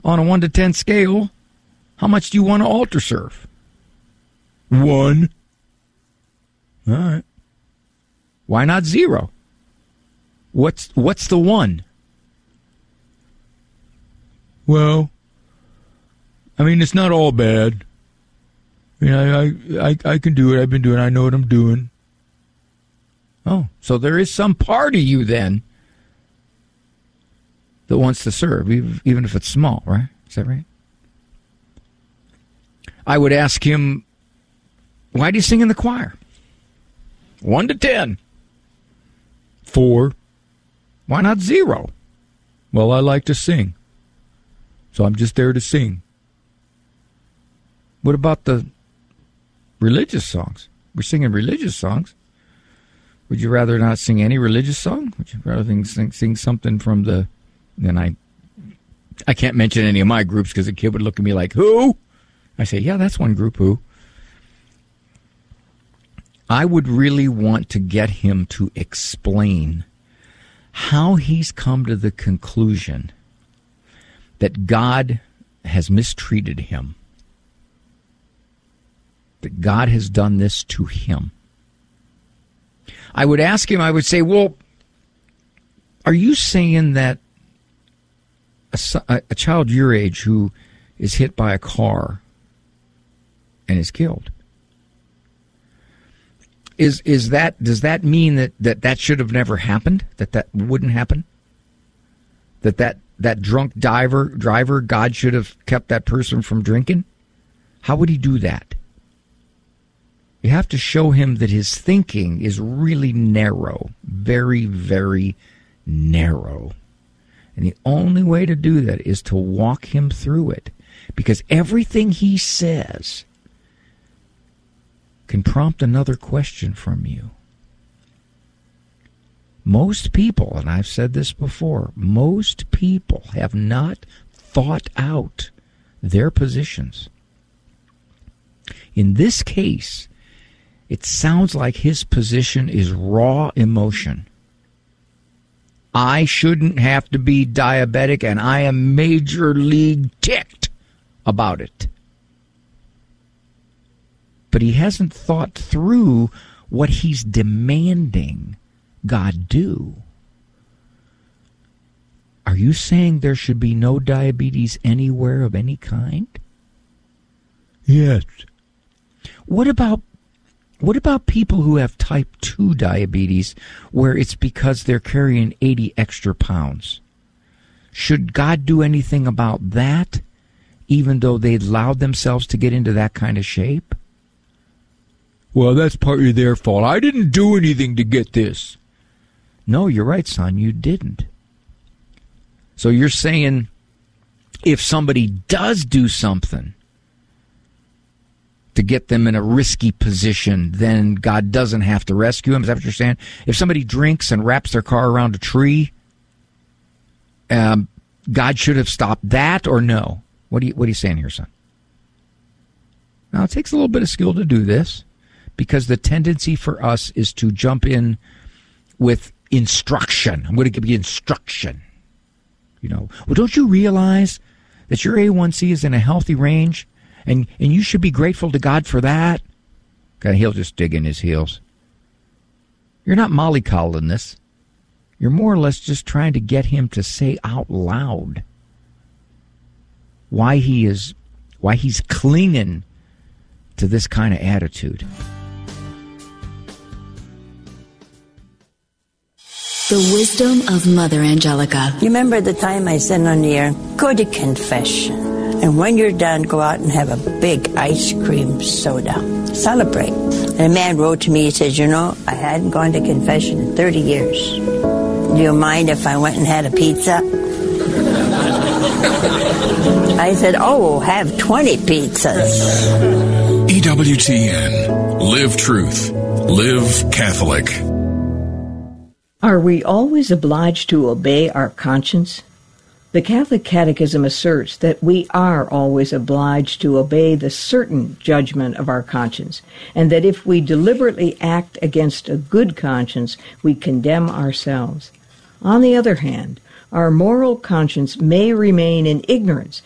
On a 1 to 10 scale, how much do you want to altar serve? 1. All right. Why not 0? What's the 1? Well, I mean, it's not all bad. I can do it. I've been doing it. I know what I'm doing. Oh, so there is some part of you then that wants to serve, even if it's small, right? Is that right? I would ask him, why do you sing in the choir? 1 to 10. 4. Why not 0? Well, I like to sing, so I'm just there to sing. What about the religious songs? We're singing religious songs. Would you rather not sing any religious song? Would you rather sing something from the... Then I can't mention any of my groups because the kid would look at me like, who? I say, yeah, that's one group, who? I would really want to get him to explain how he's come to the conclusion that God has mistreated him, that God has done this to him. I would ask him, I would say, well, are you saying that a child your age who is hit by a car and is killed, does that mean that should have never happened? That wouldn't happen? That drunk driver, God should have kept that person from drinking? How would he do that? You have to show him that his thinking is really narrow, very, very narrow. And the only way to do that is to walk him through it, because everything he says can prompt another question from you. Most people, and I've said this before, most people have not thought out their positions. In this case, it sounds like his position is raw emotion. I shouldn't have to be diabetic, and I am major league ticked about it. But he hasn't thought through what he's demanding God do. Are you saying there should be no diabetes anywhere of any kind? Yes. What about people who have type 2 diabetes where it's because they're carrying 80 extra pounds? Should God do anything about that, even though they allowed themselves to get into that kind of shape? Well, that's partly their fault. I didn't do anything to get this. No, you're right, son, you didn't. So you're saying if somebody does do something to get them in a risky position, then God doesn't have to rescue them? Is that what you're saying? If somebody drinks and wraps their car around a tree, God should have stopped that, or no? What are you saying here, son? Now, it takes a little bit of skill to do this, because the tendency for us is to jump in with instruction. I'm going to give you instruction. Well, don't you realize that your A1C is in a healthy range? And you should be grateful to God for that. God, he'll just dig in his heels. You're not mollycoddling this. You're more or less just trying to get him to say out loud why he's clinging to this kind of attitude. The wisdom of Mother Angelica. You remember the time I said on the air, go to confession. And when you're done, go out and have a big ice cream soda. Celebrate. And a man wrote to me, he says, I hadn't gone to confession in 30 years. Do you mind if I went and had a pizza? I said, have 20 pizzas. EWTN. Live truth. Live Catholic. Are we always obliged to obey our conscience? The Catholic Catechism asserts that we are always obliged to obey the certain judgment of our conscience, and that if we deliberately act against a good conscience, we condemn ourselves. On the other hand, our moral conscience may remain in ignorance